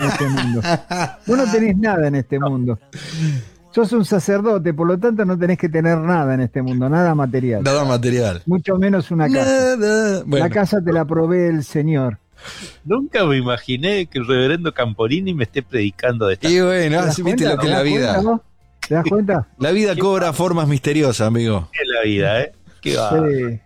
este mundo. Vos no tenés nada en este mundo. Sos un sacerdote, por lo tanto no tenés que tener nada en este mundo, nada material. Nada material. Mucho menos una casa. Nada. Bueno. La casa te la provee el Señor. Nunca me imaginé que el reverendo Camporini me esté predicando de esta. Y bueno, así viste lo que es la vida. ¿Te das cuenta? La vida cobra formas misteriosas, amigo. ¿Qué es la vida, ¿Qué va? Sí.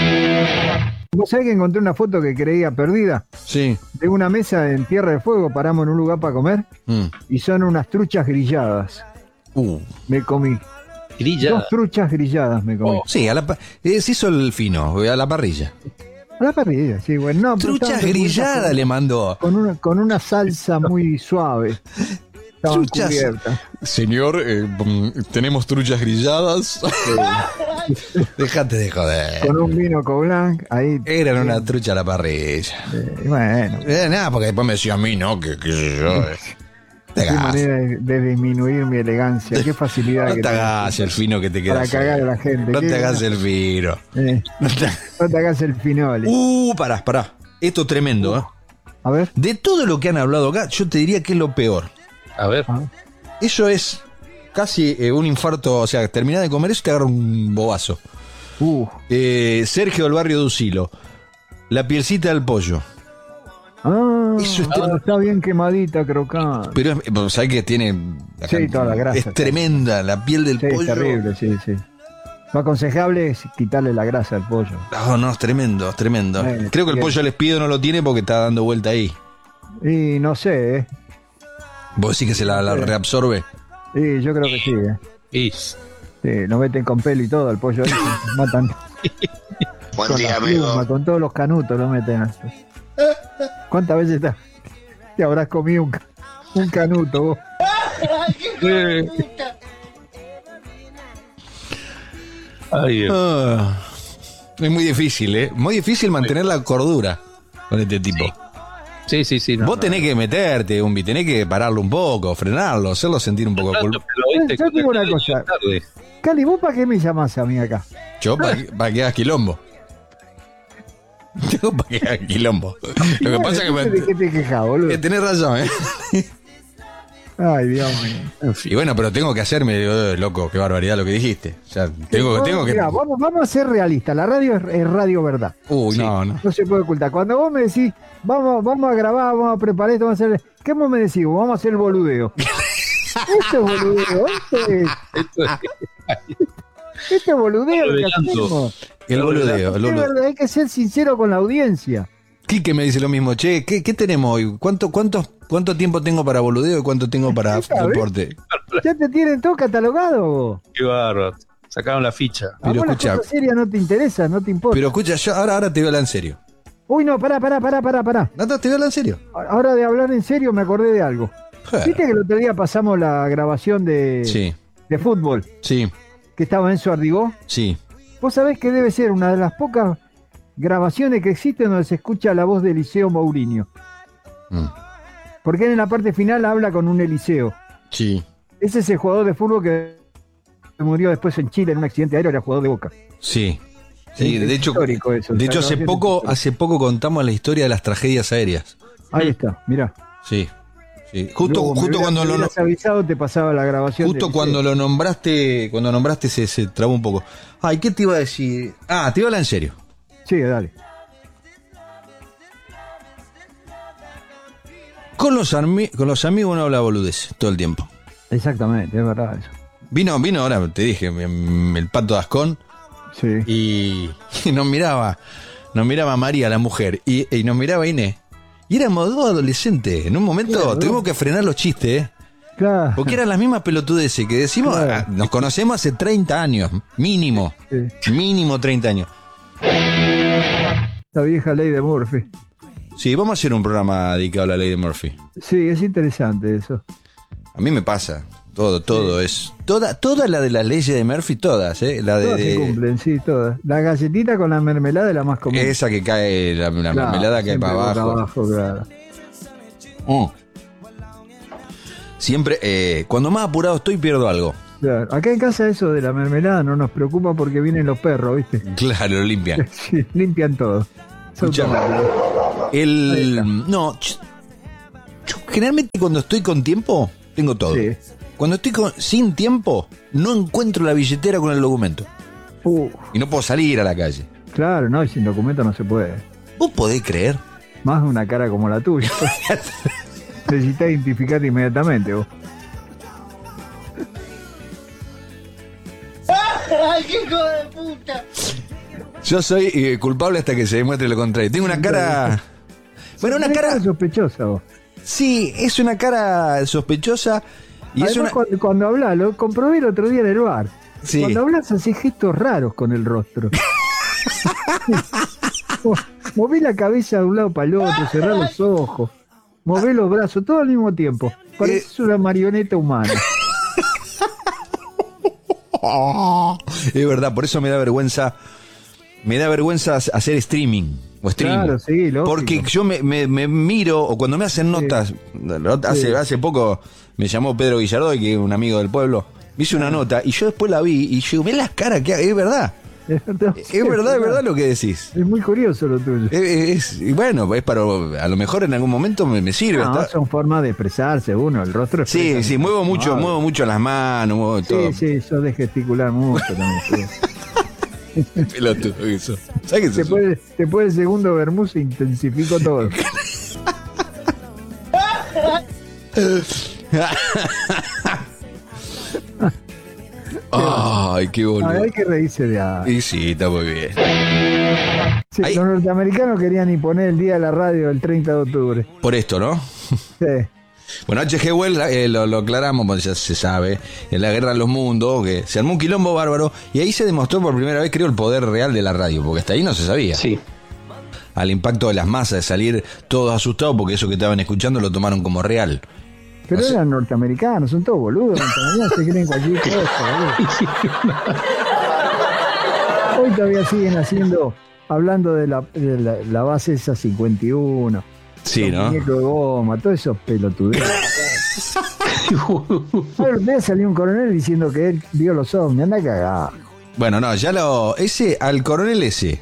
¿Vos sabés que encontré una foto que creía perdida? Sí. De una mesa en Tierra del Fuego, paramos en un lugar para comer y son unas truchas grilladas. Me comí. Grilladas. 2 truchas grilladas me comí. Sí, se hizo el fino, a la parrilla. A la parrilla, sí, bueno. No, Truchas grilladas le mandó. Con una salsa muy suave. Estaban Truchas. cubiertas. Señor, tenemos truchas grilladas. Déjate de joder. Con un vino Coblanc, ahí. Eran una trucha a la parrilla. Bueno. Nada, porque después me decía a mí, ¿no? Que sé yo. Qué manera de disminuir mi elegancia, qué facilidad. No que te hagas el fino que te queda. para cagar a la gente. No te hagas el fino. No te hagas el finole. Pará. Esto es tremendo, ¿eh? A ver. De todo lo que han hablado acá, yo te diría que es lo peor. A ver. Eso es casi un infarto, o sea, terminás de comer eso y te agarra un bobazo. Sergio del barrio de Usilo. La pielcita del pollo. Eso está bien quemadita, crocante. Pero sabes que tiene toda la grasa. Es tremenda, la piel del pollo. Es terrible, sí. Lo aconsejable es quitarle la grasa al pollo. No, es tremendo. Creo que el pollo al espiedo no lo tiene porque está dando vuelta ahí. Y no sé, ¿Vos decís que se la reabsorbe? Sí, yo creo que sí, Sí, lo meten con pelo y todo, el pollo ahí, matan. Buen día, amigo. Con todos los canutos lo meten. ¿Cuántas veces te habrás comido un canuto vos? Ay, es muy difícil, ¿eh? Muy difícil mantener la cordura con este tipo. Sí. Vos tenés que meterte, tenés que pararlo un poco, frenarlo, hacerlo sentir un poco culpable. Yo digo una cosa. Cali, ¿vos para qué me llamás a mí acá? Yo para que hagas quilombo. Yo para que hagas quilombo. Lo que pasa es que ¿De qué te quejás, boludo? tenés razón, ¿eh? Ay, Dios mío. Y bueno, pero tengo que hacerme, loco, qué barbaridad lo que dijiste. O sea, tengo que... Mirá, vamos a ser realistas. La radio es radio verdad. No. No se puede ocultar. Cuando vos me decís, vamos a grabar, vamos a preparar esto, vamos a hacer... ¿Qué vos me decís? Vamos a hacer el boludeo. Esto es boludeo. Esto es boludeo. El boludeo. Hay que ser sincero con la audiencia. Quique me dice lo mismo. Che, ¿qué tenemos hoy? ¿Cuánto tiempo tengo para boludeo y cuánto tengo para deporte? Ya te tienen todo catalogado. Qué bárbaro. Sacaron la ficha. Pero escucha, las cosas serias no te interesa, no te importa. Pero escucha, yo ahora te voy a hablar en serio. Uy, no, pará. No, te voy a hablar en serio. Ahora de hablar en serio me acordé de algo. ¿Viste que el otro día pasamos la grabación de fútbol? Sí. Que estaba Enzo Ardigó. Sí. Vos sabés que debe ser una de las pocas grabaciones que existen donde se escucha la voz de Eliseo Mourinho. Porque él en la parte final habla con un Eliseo. Sí. Ese es el jugador de fútbol que murió después en Chile en un accidente aéreo, era jugador de Boca. Sí. De hecho, eso, hace poco contamos la historia de las tragedias aéreas. Ahí está, mirá. Sí. Justo cuando lo avisado te pasaba la grabación. Justo cuando lo nombraste, se trabó un poco. Ay, ¿qué te iba a decir? Te iba a hablar en serio. Sí, dale. Con los amigos uno habla boludez todo el tiempo. Exactamente, es verdad eso. Vino ahora, te dije, el Pato Dascón. Sí. Y nos miraba María, la mujer, y nos miraba Inés. Y éramos dos adolescentes. En un momento tuvimos que frenar los chistes, Claro. Porque eran las mismas pelotudeces que decimos. Nos conocemos hace 30 años, mínimo. Sí. Mínimo 30 años. La vieja ley de Murphy. Sí, vamos a hacer un programa dedicado a la ley de Murphy. Sí, es interesante eso. A mí me pasa. Todo es. Toda la de las leyes de Murphy, todas, Todas se cumplen, sí, todas. La galletita con la mermelada es la más común. Esa que cae, la mermelada cae para abajo. Claro. Siempre, cuando más apurado estoy, pierdo algo. Claro. Acá en casa eso de la mermelada no nos preocupa porque vienen los perros, ¿viste? Claro, lo limpian. Sí, limpian todo. Escuchame, generalmente cuando estoy con tiempo, tengo todo. Sí. Cuando estoy sin tiempo, no encuentro la billetera con el documento. Y no puedo salir a la calle. Claro, no, y sin documento no se puede. ¿Vos podés creer? Más de una cara como la tuya. Necesitas identificarte inmediatamente vos. ¡Ay, qué hijo de puta! Yo soy culpable hasta que se demuestre lo contrario. Tengo una cara... Bueno, una cara... sospechosa vos. Sí, es una cara sospechosa. Y además, es una... cuando hablas, lo comprobé el otro día en el bar. Sí. Cuando hablas haces gestos raros con el rostro. Moví la cabeza de un lado para el otro, cerrá los ojos, moví los brazos, todo al mismo tiempo. Pareces una marioneta humana. Es verdad, por eso me da vergüenza hacer streaming o streaming. Claro, sí, lógico. Porque yo me miro, o cuando me hacen notas, hace poco me llamó Pedro Villardoy, que es un amigo del pueblo, me hizo una nota y yo después la vi y yo, ve las caras que es verdad. Es verdad lo que decís. Es muy curioso lo tuyo. Y bueno, es para, a lo mejor en algún momento me sirve. No, son formas de expresarse uno, el rostro. Sí, muevo mucho las manos, muevo todo. Sí, sos de gesticular mucho también. Pelotudo eso. ¿Sabes qué es eso? Después del segundo vermú se intensificó todo. Ay, qué boludo. Hay que reírse de algo. Y sí, está muy bien. Sí, los norteamericanos querían imponer el día de la radio el 30 de octubre. Por esto, ¿no? Sí. Bueno, H.G. Wells, lo aclaramos, porque ya se sabe, en la Guerra de los Mundos, que se armó un quilombo bárbaro, y ahí se demostró por primera vez, creo, el poder real de la radio, porque hasta ahí no se sabía. Sí. Al impacto de las masas, de salir todos asustados, porque eso que estaban escuchando lo tomaron como real. Pero eran norteamericanos, son todos boludos, norteamericanos se creen cualquier cosa, boludo. Hoy todavía siguen hablando de la base esa 51. Sí, ¿no? Muñeco de goma, todo eso pelotudeo. Ahora salió un coronel diciendo que él vio los ovnis, anda cagado. Bueno, no, al coronel ese,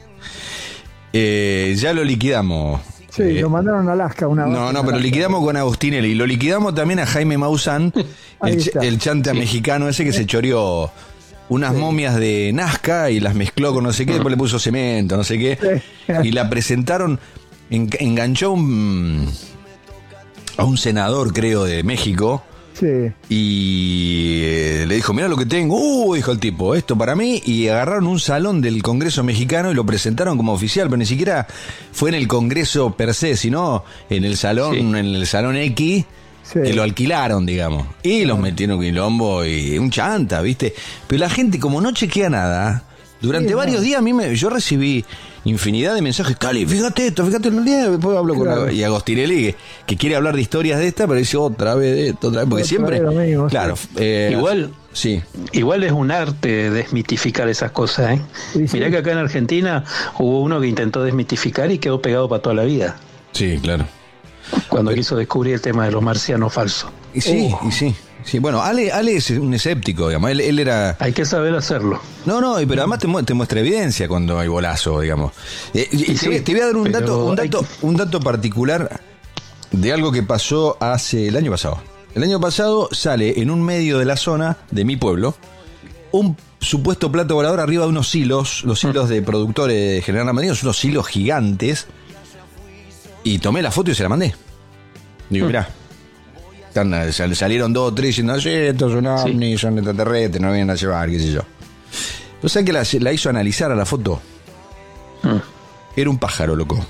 ya lo liquidamos. Sí, lo mandaron a Alaska una vez. No, pero liquidamos con Agustinelli. Y lo liquidamos también a Jaime Maussan, el chanta mexicano ese que se choreó unas momias de Nazca y las mezcló con no sé qué, después le puso cemento, no sé qué. Y la presentaron, enganchó a un senador, creo, de México. Sí. Y le dijo, mira lo que tengo, dijo el tipo, esto para mí, y agarraron un salón del Congreso mexicano y lo presentaron como oficial, pero ni siquiera fue en el Congreso per se, sino en el salón, en el salón X, que lo alquilaron, digamos, y los metieron quilombo y un chanta, ¿viste? Pero la gente, como no chequea nada, durante varios días yo recibí infinidad de mensajes. Cali, fíjate esto, fíjate los días. Después hablo con Agostinelli, que quiere hablar de historias de esta, pero dice otra vez de esto, otra vez, porque siempre. Mismo, claro. Igual es un arte desmitificar esas cosas, ¿eh? Sí. Mirá que acá en Argentina hubo uno que intentó desmitificar y quedó pegado para toda la vida. Sí, claro. Cuando quiso descubrir el tema de los marcianos falsos. Y sí. Sí, bueno, Ale es un escéptico, digamos. Él era... Hay que saber hacerlo. No, pero además te muestra evidencia cuando hay bolazo, digamos. Te voy a dar un dato particular de algo que pasó el año pasado. El año pasado sale en un medio de la zona de mi pueblo un supuesto plato volador arriba de unos hilos, los hilos de productores de General Ramadino, son unos hilos gigantes. Y tomé la foto y se la mandé. Digo, mirá. Salieron 2 o 3 diciendo, estos son ovnis, son extraterrestres, no vienen a llevar, qué sé yo. O sea que la hizo analizar a la foto. Era un pájaro, loco.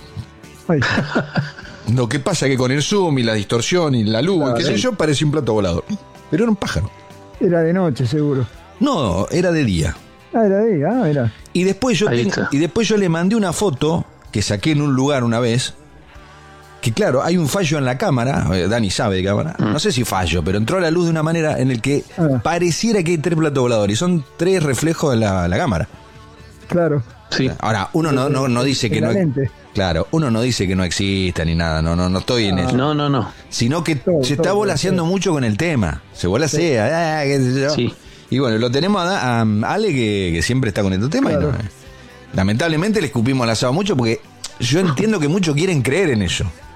Lo que pasa es que con el zoom y la distorsión y la luz, qué sé yo, parecía un plato volador. Pero era un pájaro. Era de noche, seguro. No, era de día. Era de día, era. Y después yo le mandé una foto que saqué en un lugar una vez. Que claro, hay un fallo en la cámara, Dani sabe de cámara, no sé si fallo, pero entró a la luz de una manera en el que pareciera que hay 3 platos voladores, y son 3 reflejos de la cámara. Claro. Sí. Ahora, uno no dice que no... Claro, uno no dice que no exista ni nada, no estoy en eso. No. Sino que se está volaseando mucho con el tema, se volasea, qué sé yo. Sí. Y bueno, lo tenemos a Ale que siempre está con este tema, claro. Y lamentablemente le escupimos al asado mucho porque yo entiendo que muchos quieren creer en eso.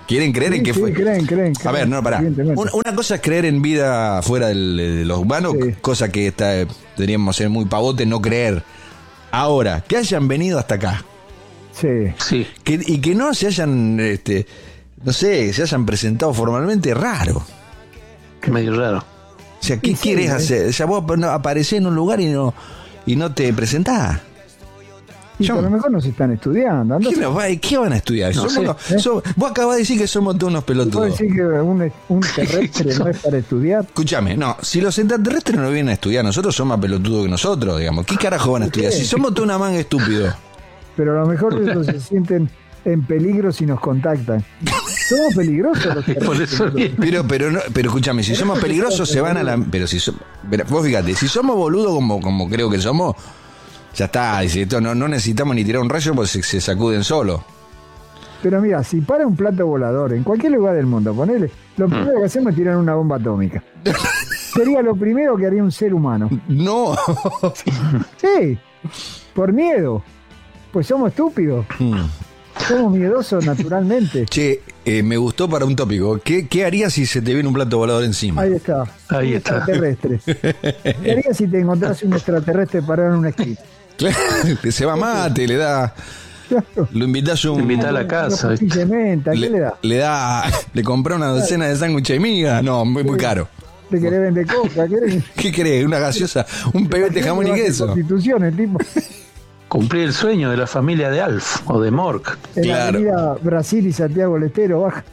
Quieren creer en que fue. Creen. A ver, no, pará. Una cosa es creer en vida fuera de los humanos, cosa que deberíamos ser muy pavotes, no creer. Ahora, que hayan venido hasta acá. Sí. Y que no se hayan, no sé, se hayan presentado formalmente, raro. Medio raro. O sea, ¿qué quieres hacer? O sea, vos aparecés en un lugar y no te presentás. Y a lo mejor nos están estudiando. ¿Qué van a estudiar? Vos acabás de decir que somos todos unos pelotudos. ¿Vos decís que un terrestre no es para estudiar? Escúchame, no, si los extraterrestres no vienen a estudiar, nosotros somos más pelotudos que nosotros, digamos. ¿Qué carajo van a estudiar? Si somos toda una manga estúpidos. Pero a lo mejor ellos se sienten en peligro si nos contactan. Somos peligrosos los terrestres. Pero escúchame, si somos peligrosos se van a la... Pero vos fíjate, si somos boludos como creo que somos... Ya está, dice, no necesitamos ni tirar un rayo porque se sacuden solos. Pero mira, si para un plato volador en cualquier lugar del mundo, ponele, lo primero que hacemos es tirar una bomba atómica. Sería lo primero que haría un ser humano. No. Sí, por miedo. Pues somos estúpidos. Somos miedosos naturalmente. Che, me gustó para un tópico. ¿Qué harías si se te viene un plato volador encima? Ahí está. Extraterrestre. ¿Qué harías si te encontrás un extraterrestre parado en una esquina? Claro, se va mate, le da. Claro. Lo invitás a la casa. ¿Qué le da? Le compré una docena de sándwiches y miga. No, muy caro. ¿Te querés vender coca? ¿Qué querés? ¿Una gaseosa? ¿Un pebete jamón y queso? Constitución, el tipo. Cumplir el sueño de la familia de Alf o de Mork. En la avenida Brasil y Santiago del Estero, baja.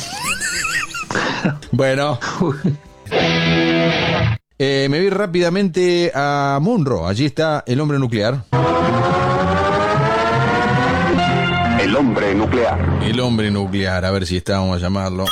Bueno. Me voy rápidamente a Munro. Allí está el hombre nuclear. El hombre nuclear. El hombre nuclear. A ver si está, vamos a llamarlo.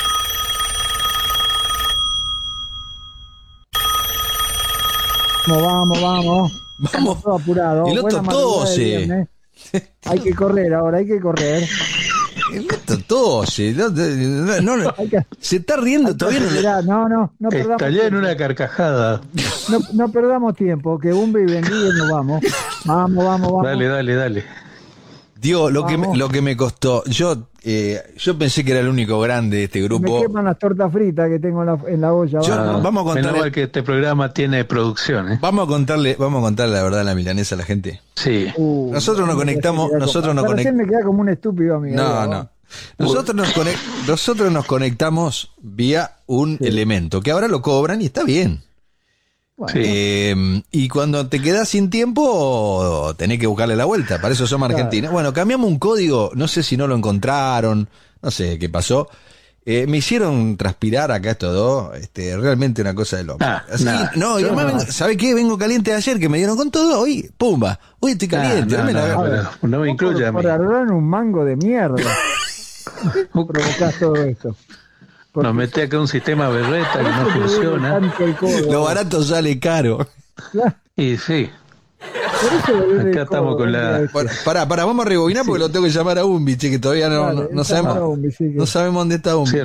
Vamos. Vamos. Todo apurado. El otro tose. Hay que correr ahora, El otro tose. Se está riendo todavía. No perdamos Estallé en una carcajada. No perdamos tiempo, que Bumbe y Bendigo nos vamos. Vamos. Dale. Dios, lo que me costó. Yo pensé que era el único grande de este grupo. Me queman las tortas fritas que tengo en la olla. Vamos a contarle. Menos mal que este programa tiene producción, ¿eh? Vamos a contarle la verdad a la milanesa a la gente. Sí. Nosotros nos conectamos. Me queda como un estúpido, amigo. No. Nosotros nos conectamos vía un elemento que ahora lo cobran y está bien. Bueno. Y cuando te quedas sin tiempo tenés que buscarle la vuelta. Para eso somos argentinos. Bueno, cambiamos un código. No sé si no lo encontraron. No sé qué pasó. Me hicieron transpirar acá estos dos. Realmente una cosa de loco. ¿Sabés qué? Vengo caliente de ayer que me dieron con todo. Hoy, pumba. Hoy estoy caliente. No me incluya a mí. Por agarrar un mango de mierda. Provocás todo esto. Nos mete acá un sistema berreta que no funciona. Lo barato sale caro. Y sí. Acá estamos con la... Pará, vamos a rebobinar porque lo tengo que llamar a Umbi, che, que todavía no sabemos. No sabemos dónde está Umbi.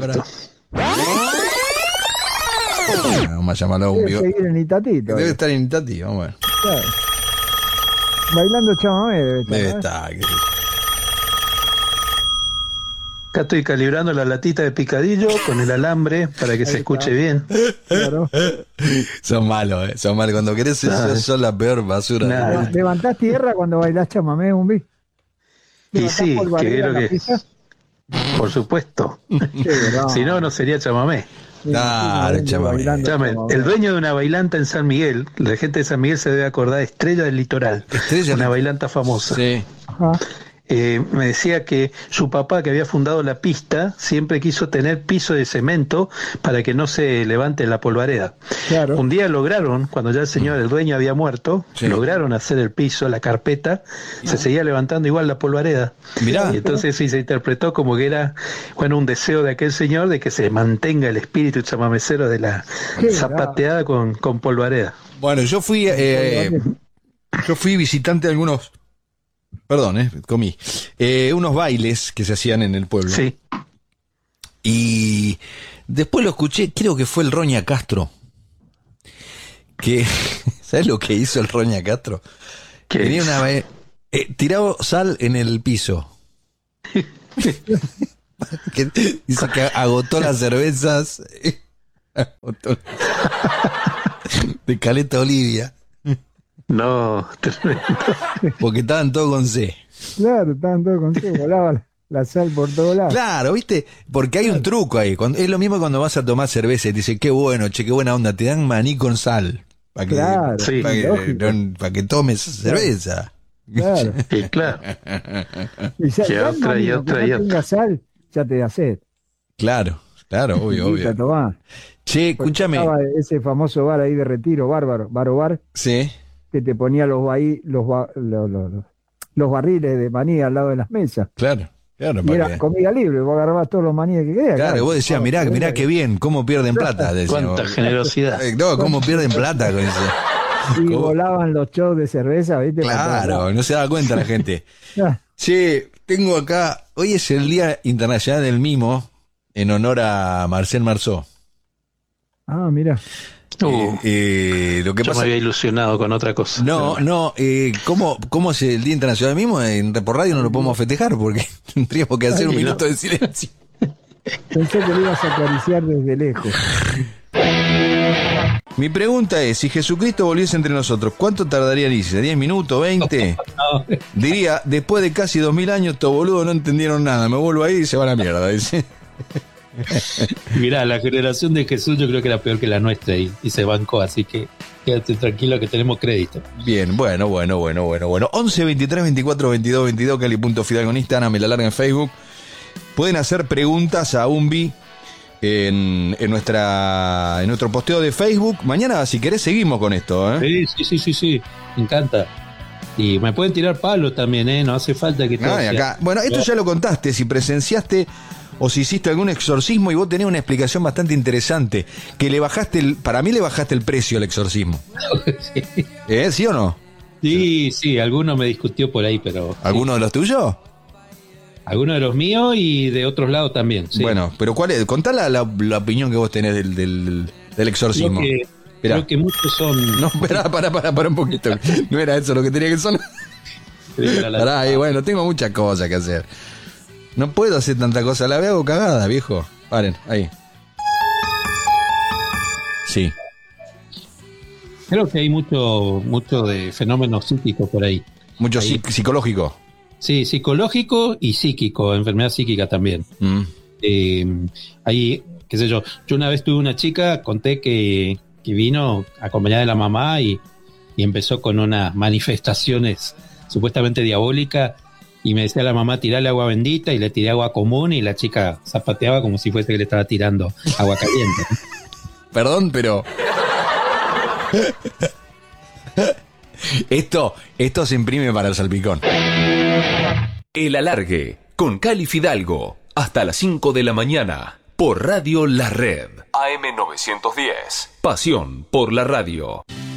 Vamos a llamarlo a Umbi. Debe seguir en Itatito. Debe estar en Itati, vamos a ver. Claro. Bailando chamamé debe estar. Acá estoy calibrando la latita de picadillo con el alambre para que se escuche bien. Claro. Son malos, son malos. Cuando querés eso, son la peor basura. ¿Levantás tierra cuando bailás chamamé, Umbi? Y sí, que creo que... Por supuesto. Si no sería chamamé. Claro, chamamé. El dueño de una bailanta en San Miguel, la gente de San Miguel se debe acordar, Estrella del Litoral. Una bailanta famosa. Sí. Ajá. Me decía que su papá, que había fundado la pista, siempre quiso tener piso de cemento para que no se levante la polvareda. Claro. Un día lograron, cuando ya el dueño había muerto, lograron hacer el piso, la carpeta, se seguía levantando igual la polvareda. Mirá. Y entonces sí se interpretó como que era, un deseo de aquel señor de que se mantenga el espíritu chamamecero de la zapateada con polvareda. Bueno, yo fui visitante de algunos... Perdón, comí. Unos bailes que se hacían en el pueblo. Sí. Y después lo escuché, creo que fue el Roña Castro. ¿Sabes lo que hizo el Roña Castro? Tenía tiraba sal en el piso. Dice que agotó las cervezas. De Caleta Olivia. No, tremendo. Porque estaban todos con C. Claro, estaban todos con C, volaba la sal por todos lados. Claro, ¿viste? Porque hay un truco ahí. Es lo mismo cuando vas a tomar cerveza y te dicen, qué bueno, che, qué buena onda. Te dan maní con sal. Para que, Claro, sí, para que tomes cerveza. Claro. Sí, claro. Y ya, Y ya otra, maní, y aunque otra, y no otra. tenga sal, ya te da sed. Claro, obvio. Chiquita, tomá. Che, Porque escúchame. estaba ese famoso bar ahí de Retiro, Bar, Sí, que te ponía los barriles de maní al lado de las mesas. claro, Y era para que- comida libre, vos agarrabas todos los maníes que querías. Claro, vos decías, mirá qué bien, cómo pierden plata. decíamos. Cuánta generosidad. No, cómo pierden plata con eso. Y ¿Cómo? volaban los shows de cerveza, ¿viste? Claro, no se da cuenta la gente. Ah, Che, tengo acá, hoy es el Día Internacional del Mimo, en honor a Marcel Marceau. mira. Lo que Yo me pasa... había ilusionado con otra cosa. No, ¿cómo es el Día Internacional del Mimo? Por radio no lo podemos festejar porque tendríamos que hacer un minuto de silencio. Pensé que lo ibas a acariciar desde lejos. Mi pregunta es, si Jesucristo volviese entre nosotros, ¿cuánto tardaría en irse? ¿10 minutos? ¿20? Diría, después de casi 2000 años, estos boludos no entendieron nada, me vuelvo ahí y se va a la mierda, dice. Mirá, la generación de Jesús yo creo que era peor que la nuestra y se bancó, así que quédate tranquilo que tenemos crédito. Bien, bueno. 11 23 24 22 22, Cali.Fidalgo en Instagram, Me la Larga en Facebook. Pueden hacer preguntas a Umbi en nuestro posteo de Facebook. Mañana, si querés, seguimos con esto, ¿eh? Sí, me encanta. Y me pueden tirar palos también, ¿eh? No hace falta que todo No, y sea- acá. Bueno, esto ya lo contaste, si presenciaste o si hiciste algún exorcismo, y vos tenés una explicación bastante interesante, que le bajaste para mí le bajaste el precio al exorcismo. ¿Sí o no? Sí, alguno me discutió por ahí, pero... ¿Alguno de los tuyos? Algunos de los míos y de otros lados también, sí. Bueno, pero ¿cuál es? Contá la opinión que vos tenés del exorcismo. Creo que muchos son... No, para un poquito. No era eso lo que tenía que sonar. Pará, y bueno, tengo muchas cosas que hacer. No puedo hacer tanta cosa, la hago cagada, viejo. Paren, ahí. Sí. Creo que hay mucho de fenómenos psíquicos por ahí. Mucho Ahí. psicológico. Sí, psicológico y psíquico, enfermedad psíquica también. Ahí, qué sé yo una vez tuve una chica, conté que vino acompañada de la mamá y empezó con unas manifestaciones supuestamente diabólicas y me decía la mamá, tirale agua bendita, y le tiré agua común y la chica zapateaba como si fuese que le estaba tirando agua caliente. Perdón, pero... Esto se imprime para el salpicón. El Alargue, con Cali Fidalgo, hasta las 5 de la mañana, por Radio La Red. AM 910, pasión por la radio.